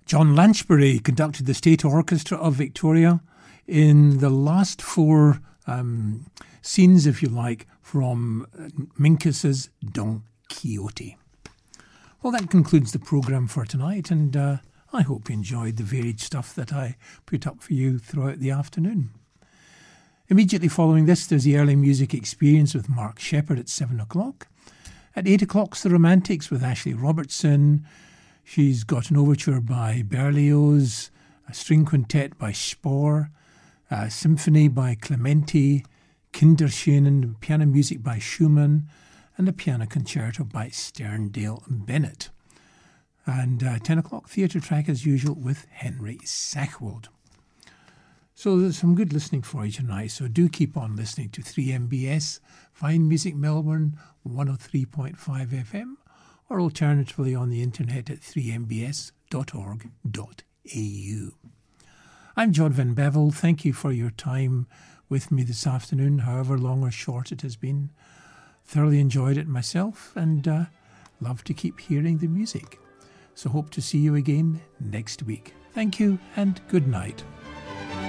John Lanchbury conducted the State Orchestra of Victoria in the last four scenes, if you like, from Minkus's Don Quixote. Well, that concludes the programme for tonight, and I hope you enjoyed the varied stuff that I put up for you throughout the afternoon. Immediately following this, there's the Early Music Experience with Mark Shepherd at 7 o'clock. At 8 o'clock's The Romantics with Ashley Robertson. She's got an overture by Berlioz, a string quintet by Spohr, a symphony by Clementi, Kinderschönen, piano music by Schumann, and a piano concerto by Sterndale Bennett. And 10 o'clock, theatre track as usual with Henry Sachwald. So there's some good listening for you tonight, so do keep on listening to 3MBS, Fine Music Melbourne, 103.5 FM, or alternatively on the internet at 3mbs.org.au. I'm John Van Bevel. Thank you for your time with me this afternoon, however long or short it has been. Thoroughly enjoyed it myself and love to keep hearing the music. So hope to see you again next week. Thank you and good night.